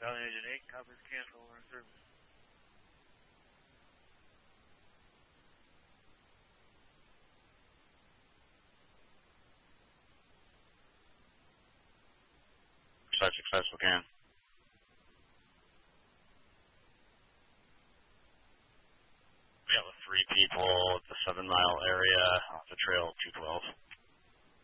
Valley Agent 8, copies cancel our service. Site successful, can. We have 3 people at the 7 Mile area off the trail 212.